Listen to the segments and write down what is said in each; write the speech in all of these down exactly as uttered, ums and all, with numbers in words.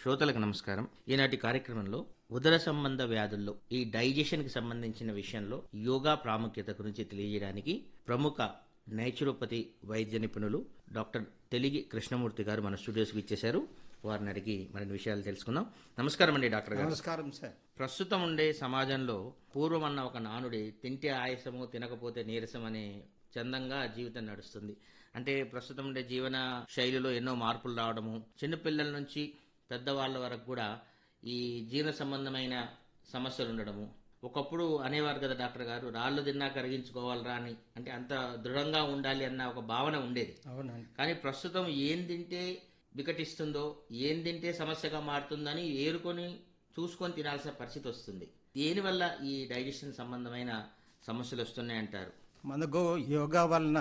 శ్రోతలకు నమస్కారం. ఈనాటి కార్యక్రమంలో ఉదర సంబంధ వ్యాధుల్లో ఈ డైజెషన్ కి సంబంధించిన విషయంలో యోగా ప్రాముఖ్యత గురించి తెలియజేయడానికి ప్రముఖ నేచురోపతి వైద్య నిపుణులు డాక్టర్ తెలిగి కృష్ణమూర్తి గారు మన స్టూడియోస్కి ఇచ్చేశారు. వారిని అడిగి మరిన్ని విషయాలు తెలుసుకుందాం. నమస్కారం అండి డాక్టర్ గారు. నమస్కారం సార్. ప్రస్తుతం ఉండే సమాజంలో పూర్వం అన్న ఒక నానుడి తింటే ఆయాసము తినకపోతే నీరసం అనే చందంగా జీవితం నడుస్తుంది. అంటే ప్రస్తుతం ఉండే జీవన శైలిలో ఎన్నో మార్పులు రావడము, చిన్నపిల్లల నుంచి పెద్దవాళ్ళ వరకు కూడా ఈ జీర్ణ సంబంధమైన సమస్యలు ఉండడము. ఒకప్పుడు అనేవారు కదా డాక్టర్ గారు, రాళ్ళు తిన్నా కరిగించుకోవాలరా అని, అంటే అంత దృఢంగా ఉండాలి అన్న ఒక భావన ఉండేది. అవునండి. కానీ ప్రస్తుతం ఏం తింటే వికటిస్తుందో, ఏం తింటే సమస్యగా మారుతుందని ఏరుకొని చూసుకొని తినాల్సిన పరిస్థితి వస్తుంది. దేనివల్ల ఈ డైజెషన్ సంబంధమైన సమస్యలు వస్తున్నాయంటారు? మనకు యోగా వలన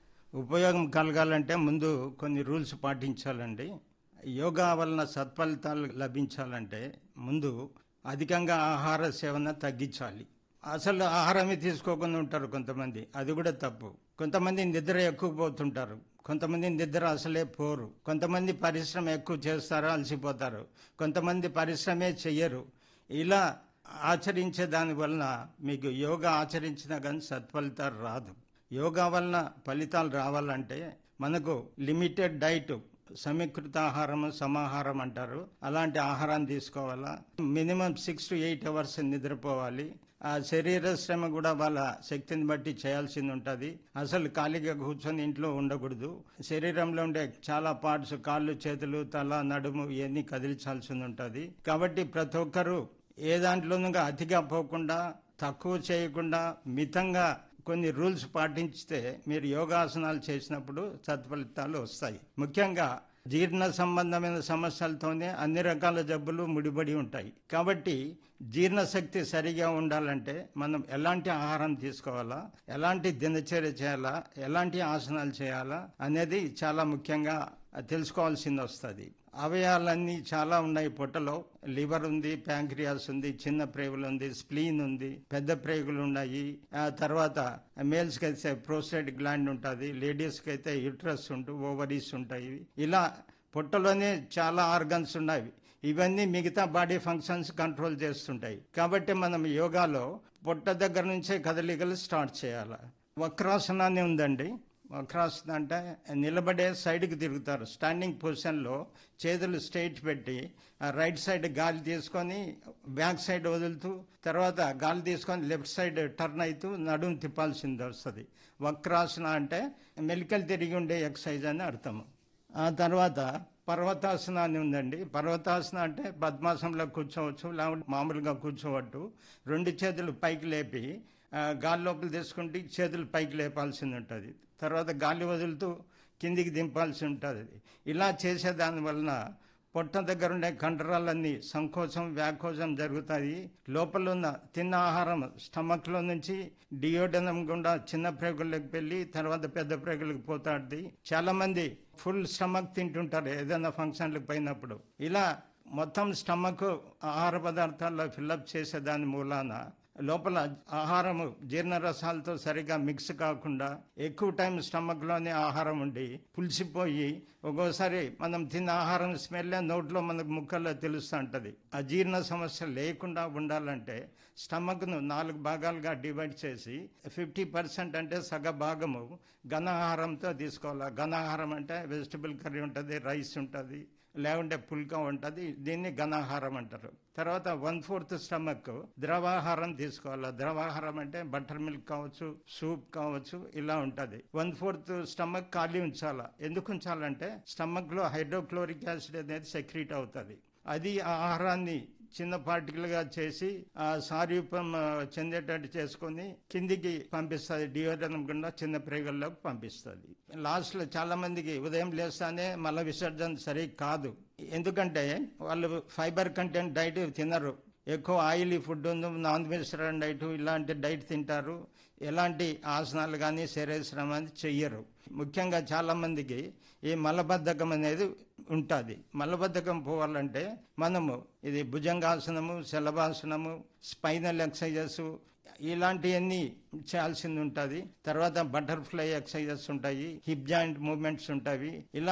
ఉపయోగం కలగాలంటే ముందు కొన్ని రూల్స్ పాటించాలండి. యోగా వలన సత్ఫలితాలు లభించాలంటే ముందు అధికంగా ఆహార సేవన తగ్గించాలి. అసలు ఆహారమే తీసుకోకుండా ఉంటారు కొంతమంది, అది కూడా తప్పు. కొంతమంది నిద్ర ఎక్కువ పోతుంటారు, కొంతమంది నిద్ర అసలే పోరు, కొంతమంది పరిశ్రమ ఎక్కువ చేస్తారు, అలసిపోతారు, కొంతమంది పరిశ్రమే చెయ్యరు. ఇలా ఆచరించే దాని వలన మీకు యోగా ఆచరించినా కానీ సత్ఫలితాలు రాదు. యోగా వలన ఫలితాలు రావాలంటే మనకు లిమిటెడ్ డైట్, సమీకృత ఆహారం, సమాహారం అంటారు, అలాంటి ఆహారాన్ని తీసుకోవాలా. Minimum six to eight hours నిద్రపోవాలి. ఆ శరీర శ్రమ కూడా వాళ్ళ శక్తిని బట్టి చేయాల్సింది ఉంటుంది. అసలు ఖాళీగా కూర్చొని ఇంట్లో ఉండకూడదు. శరీరంలో ఉండే చాలా పార్ట్స్, కాళ్ళు, చేతులు, తల, నడుము ఇవన్నీ కదిలించాల్సింది ఉంటుంది. కాబట్టి ప్రతి ఒక్కరూ ఏ దాంట్లోనూ అతిగా పోకుండా, తక్కువ చేయకుండా, మితంగా కొన్ని రూల్స్ పాటించితే మీరు యోగాసనాలు చేసినప్పుడు సత్ఫలితాలు వస్తాయి. ముఖ్యంగా జీర్ణ సంబంధమైన సమస్యలతోనే అన్ని రకాల జబ్బులు ముడిపడి ఉంటాయి. కాబట్టి జీర్ణశక్తి సరిగా ఉండాలంటే మనం ఎలాంటి ఆహారం తీసుకోవాలా, ఎలాంటి దినచర్య చేయాలా, ఎలాంటి ఆసనాలు చేయాలా అనేది చాలా ముఖ్యంగా తెలుసుకోవాల్సింది వస్తుంది. అవయవాలన్నీ చాలా ఉన్నాయి పొట్టలో. లివర్ ఉంది, ప్యాంక్రియాస్ ఉంది, చిన్న ప్రేగులు ఉంది, స్ప్లీన్ ఉంది, పెద్ద ప్రేగులు ఉన్నాయి. ఆ తర్వాత మేల్స్కి అయితే ప్రోస్టేట్ గ్లాండ్ ఉంటుంది, లేడీస్కి అయితే యూట్రస్ ఉంటూ ఓవరీస్ ఉంటాయి. ఇలా పొట్టలోనే చాలా ఆర్గన్స్ ఉన్నాయి. ఇవన్నీ మిగతా బాడీ ఫంక్షన్స్ కంట్రోల్ చేస్తుంటాయి. కాబట్టి మనం యోగాలో పొట్ట దగ్గర నుంచే కదలికలు స్టార్ట్ చేయాలి. వక్రాసనాన్ని ఉందండి. వక్రాసన అంటే నిలబడే సైడ్కి తిరుగుతారు. స్టాండింగ్ పొజిషన్లో చేతులు స్ట్రైట్ పెట్టి రైట్ సైడ్ గాలి తీసుకొని బ్యాక్ సైడ్ వదులుతూ, తర్వాత గాలి తీసుకొని లెఫ్ట్ సైడ్ టర్న్ అవుతూ నడుము తిప్పాల్సింది వస్తుంది. వక్రాసన అంటే మెలికలు తిరిగి ఉండే ఎక్సర్సైజ్ అని అర్థము. ఆ తర్వాత పర్వతాసనాన్ని ఉందండి. పర్వతాసన అంటే పద్మాసనంలో కూర్చోవచ్చు, లేకపోతే మామూలుగా కూర్చోవట్టు. రెండు చేతులు పైకి లేపి గాలి లోపల తీసుకుంటే చేతులు పైకి లేపాల్సింది ఉంటుంది. తర్వాత గాలి వదులుతూ కిందికి దింపాల్సి ఉంటుంది. ఇలా చేసేదాని వలన పొట్ట దగ్గర ఉండే కండరాలన్నీ సంకోచం, వ్యాకోచం జరుగుతాయి. లోపల ఉన్న తిన్న ఆహారం స్టమక్లో నుంచి డియోడనం గుండా చిన్న ప్రేగులకు వెళ్ళి తర్వాత పెద్ద ప్రేగులకు పోతాడుది. చాలా మంది ఫుల్ స్టమక్ తింటుంటారు ఏదైనా ఫంక్షన్లకు పోయినప్పుడు. ఇలా మొత్తం స్టమక్ ఆహార పదార్థాల్లో ఫిల్అప్ చేసేదాని మూలాన లోపల ఆహారము జీర్ణరసాలతో సరిగా మిక్స్ కాకుండా ఎక్కువ టైం స్టమక్లోనే ఆహారం ఉండి పులిసిపోయి ఒక్కోసారి మనం తిన్న ఆహారం స్మెల్ నోట్లో మనకు ముక్కల్లో తెలుస్తూ ఉంటుంది. ఆ జీర్ణ సమస్య లేకుండా ఉండాలంటే స్టమక్ను నాలుగు భాగాలుగా డివైడ్ చేసి ఫిఫ్టీ పర్సెంట్ అంటే సగ భాగము ఘనాహారంతో తీసుకోవాలి. ఘనాహారం అంటే వెజిటబుల్ కర్రీ ఉంటుంది, రైస్ ఉంటుంది, లేకుంటే పుల్కా ఉంటుంది. దీన్ని ఘనాహారం అంటారు. తర్వాత వన్ ఫోర్త్ స్టమక్ ద్రవాహారం తీసుకోవాలి. ద్రవాహారం అంటే బటర్ మిల్క్ కావచ్చు, సూప్ కావచ్చు, ఇలా ఉంటుంది. వన్ ఫోర్త్ స్టమక్ ఖాళీ ఉంచాలా. ఎందుకు ఉంచాలంటే స్టమక్ లో హైడ్రోక్లోరిక్ యాసిడ్ అనేది సెక్రీట్ అవుతుంది. అది ఆ ఆహారాన్ని చిన్న పార్టికల్గా చేసి ఆ సారూప్యం చెందేటట్టు చేసుకొని కిందికి పంపిస్తుంది. డియోడనం గుండా చిన్న ప్రేగుల్లోకి పంపిస్తుంది. లాస్ట్ లో చాలా మందికి ఉదయం లేస్తానే మల విసర్జన సరి కాదు. ఎందుకంటే వాళ్ళు ఫైబర్ కంటెంట్ డైట్ తినరు, ఎక్కువ oily food, non vegetarian diet ఇలాంటి డైట్ తింటారు. ఎలాంటి ఆసనాలు కానీ శరీరశ్రమ అనేది చెయ్యరు. ముఖ్యంగా చాలా మందికి ఈ మలబద్ధకం అనేది ఉంటుంది. మలబద్ధకం పోవాలంటే మనము ఇది భుజంగాసనము, శలభాసనము, స్పైనల్ ఎక్సర్సైజెస్ ఇలాంటివన్నీ చేయాల్సింది ఉంటుంది. తర్వాత బటర్ఫ్లై ఎక్సర్సైజెస్ ఉంటాయి, హిప్ జాయింట్ మూవ్మెంట్స్ ఉంటాయి. ఇలా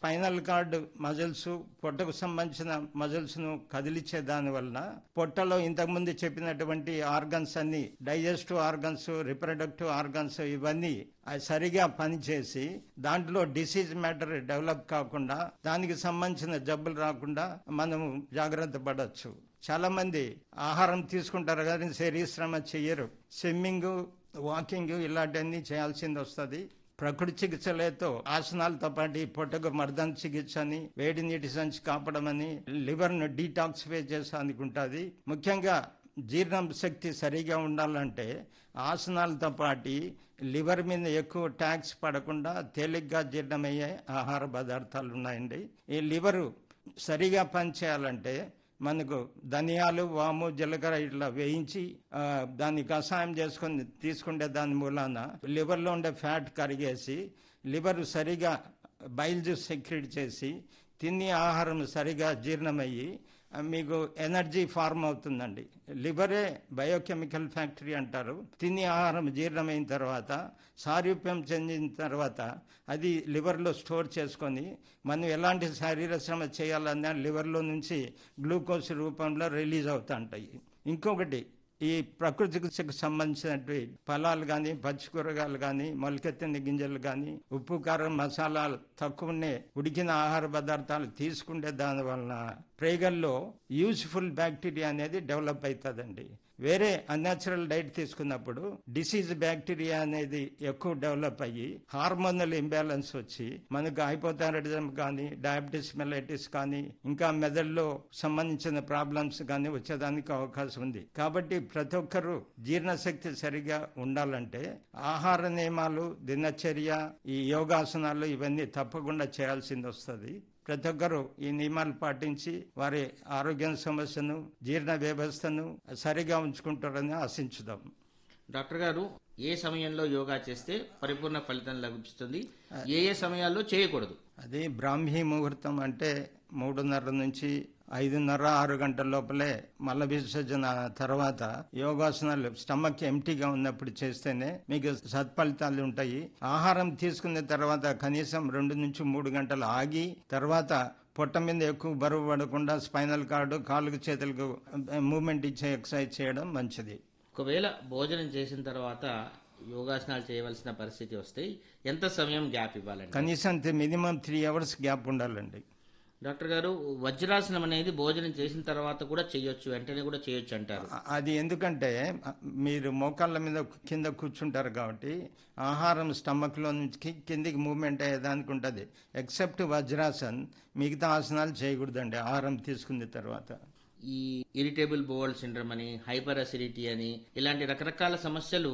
స్పైనల్ కార్డ్ మజిల్స్, పొట్టకు సంబంధించిన మజిల్స్ ను కదిలించే దాని వలన పొట్టలో ఇంతకుముందు చెప్పినటువంటి ఆర్గన్స్ అన్ని, డైజెస్టివ్ ఆర్గన్స్, రిప్రొడక్టివ్ ఆర్గన్స్, ఇవన్నీ అది సరిగా పనిచేసి దాంట్లో డిసీజ్ మ్యాటర్ డెవలప్ కాకుండా, దానికి సంబంధించిన జబ్బులు రాకుండా మనం జాగ్రత్త పడవచ్చు. చాలా మంది ఆహారం తీసుకుంటారు కానీ శరీర శ్రమ చెయ్యరు. స్విమ్మింగ్, వాకింగ్ ఇలాంటివన్నీ చేయాల్సింది వస్తుంది. ప్రకృతి చికిత్సలతో ఆసనాలతో పాటు పొట్టకు మర్దన చికిత్స అని, వేడి నీటి సంచి కాపడం అని, లివర్ ను డీటాక్సిఫై చేసేందుకు ఉంటుంది. ముఖ్యంగా జీర్ణ శక్తి సరిగా ఉండాలంటే ఆసనాలతో పాటు లివర్ మీద ఎక్కువ ట్యాక్స్ పడకుండా తేలిగ్గా జీర్ణమయ్యే ఆహార పదార్థాలు ఉన్నాయండి. ఈ లివరు సరిగా పనిచేయాలంటే మనకు ధనియాలు, వాము, జీలకర్ర ఇట్లా వేయించి దాన్ని కషాయం చేసుకొని తీసుకుంటే దాని మూలాన లివర్లో ఉండే ఫ్యాట్ కరిగేసి లివర్ సరిగా బైల్ జ్యూస్ సెక్రెట్ చేసి తిని ఆహారం సరిగా జీర్ణమయ్యి మీకు ఎనర్జీ ఫార్మ్ అవుతుందండి. లివరే బయోకెమికల్ ఫ్యాక్టరీ అంటారు. తిని ఆహారం జీర్ణమైన తర్వాత, సారూప్యం చెందిన తర్వాత అది లివర్లో స్టోర్ చేసుకొని మనం ఎలాంటి శరీర శ్రమ చేయాలన్నా లివర్లో నుంచి గ్లూకోజ్ రూపంలో రిలీజ్ అవుతూ ఉంటాయి. ఇంకొకటి, ఈ ప్రకృతికి సంబంధించినటువంటి ఫలాలు కానీ, పచ్చి కూరగాయలు కానీ, మొలకెత్తిన గింజలు కానీ, ఉప్పు, కారం, మసాలాలు తక్కువనే ఉడికిన ఆహార పదార్థాలు తీసుకుంటే దాని వలన ప్రేగల్లో యూజ్ఫుల్ బ్యాక్టీరియా అనేది డెవలప్ అవుతుందండి. వేరే అన్యాచురల్ డైట్ తీసుకున్నప్పుడు డిసీజ్ బ్యాక్టీరియా అనేది ఎక్కువ డెవలప్ అయ్యి హార్మోనల్ ఇంబ్యాలెన్స్ వచ్చి మనకు హైపోథైరాయిడిజం కానీ, డయాబెటిస్ మెలైటిస్ కానీ, ఇంకా మెదడులో సంబంధించిన ప్రాబ్లమ్స్ కానీ వచ్చేదానికి అవకాశం ఉంది. కాబట్టి ప్రతి ఒక్కరూ జీర్ణశక్తి సరిగా ఉండాలంటే ఆహార నియమాలు, దినచర్య, ఈ యోగాసనాలు ఇవన్నీ తప్పకుండా చేయాల్సింది వస్తుంది. ప్రతి ఒక్కరూ ఈ నియమాలు పాటించి వారి ఆరోగ్య సమస్యను, జీర్ణ వ్యవస్థను సరిగా ఉంచుకుంటారని ఆశించుదాం. డాక్టర్ గారు, ఏ సమయంలో యోగా చేస్తే పరిపూర్ణ ఫలితం లభిస్తుంది, ఏ ఏ సమయాల్లో చేయకూడదు? అది బ్రాహ్మీ ముహూర్తం అంటే మూడున్నర నుంచి ఐదున్నర ఆరు గంటల లోపలే మల విసర్జన తర్వాత యోగాసనాలు స్టమక్ ఎంటీగా ఉన్నప్పుడు చేస్తేనే మీకు సత్ఫలితాలు ఉంటాయి. ఆహారం తీసుకున్న తర్వాత కనీసం రెండు నుంచి మూడు గంటలు ఆగి తర్వాత పొట్ట మీద ఎక్కువ బరువు పడకుండా స్పైనల్ కార్డు, కాళ్ళకు చేతులకు మూమెంట్ ఇచ్చే ఎక్సర్సైజ్ చేయడం మంచిది. ఒకవేళ భోజనం చేసిన తర్వాత యోగాసనాలు చేయవలసిన పరిస్థితి వస్తే ఎంత సమయం గ్యాప్ ఇవ్వాలండి? కనీసం మినిమం త్రీ అవర్స్ గ్యాప్ ఉండాలండి. డాక్టర్ గారు, వజ్రాసనం అనేది భోజనం చేసిన తర్వాత కూడా చేయొచ్చు, వెంటనే కూడా చేయొచ్చు అంటారు. అది ఎందుకంటే మీరు మోకాళ్ళ మీద కింద కూర్చుంటారు కాబట్టి ఆహారం స్టమక్ లో నుంచి కిందికి మూవ్మెంట్ అయ్యేదానికి ఉంటుంది. ఎక్సెప్ట్ వజ్రాసన్, మిగతా ఆసనాలు చేయకూడదండి ఆహారం తీసుకున్న తర్వాత. ఈ ఇరిటేబుల్ బోవల్ సిండ్రోమ్ అని, హైపర్ అసిడిటీ అని, ఇలాంటి రకరకాల సమస్యలు